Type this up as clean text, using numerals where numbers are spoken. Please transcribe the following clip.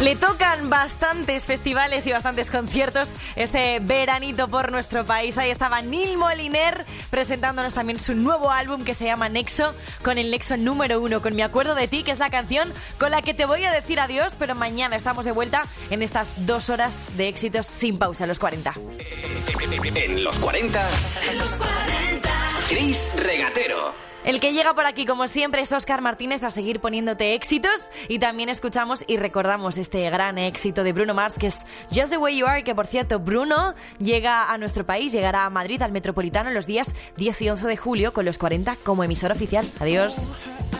Le tocan bastantes festivales y bastantes conciertos este veranito por nuestro país. Ahí estaba Nil Moliner presentándonos también su nuevo álbum que se llama Nexo, con el Nexo número 1, con Me Acuerdo de Ti, que es la canción con la que te voy a decir adiós, pero mañana estamos de vuelta en estas 2 horas de éxitos sin pausa, los 40. En los 40, Chris Regatero. El que llega por aquí, como siempre, es Óscar Martínez a seguir poniéndote éxitos. Y también escuchamos y recordamos este gran éxito de Bruno Mars, que es Just the Way You Are, que por cierto, Bruno llega a nuestro país, llegará a Madrid, al Metropolitano, los días 10 y 11 de julio, con los 40 como emisor oficial. Adiós.